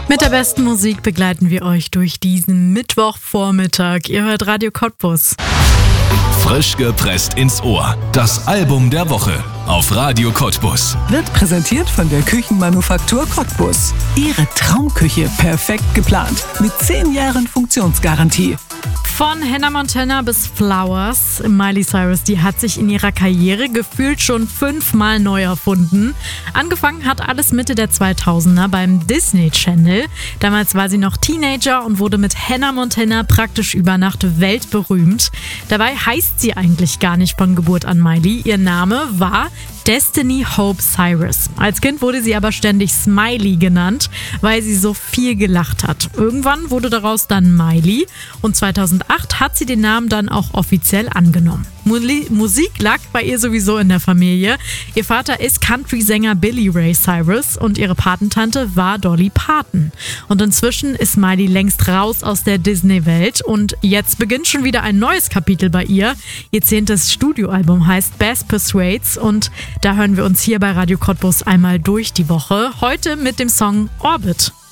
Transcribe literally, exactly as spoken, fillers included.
Mit der besten Musik begleiten wir euch durch diesen Mittwochvormittag. Ihr hört Radio Cottbus. Frisch gepresst ins Ohr. Das Album der Woche auf Radio Cottbus. Wird präsentiert von der Küchenmanufaktur Cottbus. Ihre Traumküche perfekt geplant. Mit zehn Jahren Funktionsgarantie. Von Hannah Montana bis Flowers. Miley Cyrus, die hat sich in ihrer Karriere gefühlt schon fünfmal neu erfunden. Angefangen hat alles Mitte der zweitausender beim Disney Channel. Damals war sie noch Teenager und wurde mit Hannah Montana praktisch über Nacht weltberühmt. Dabei heißt sie eigentlich gar nicht von Geburt an Miley. Ihr Name war Destiny Hope Cyrus. Als Kind wurde sie aber ständig Smiley genannt, weil sie so viel gelacht hat. Irgendwann wurde daraus dann Miley und zweitausendacht hat sie den Namen dann auch offiziell angenommen. Musik lag bei ihr sowieso in der Familie. Ihr Vater ist Country-Sänger Billy Ray Cyrus und ihre Patentante war Dolly Parton. Und inzwischen ist Miley längst raus aus der Disney-Welt und jetzt beginnt schon wieder ein neues Kapitel bei ihr. Ihr zehntes Studioalbum heißt Best Persuades und da hören wir uns hier bei Radio Cottbus einmal durch die Woche. Heute mit dem Song Orbit.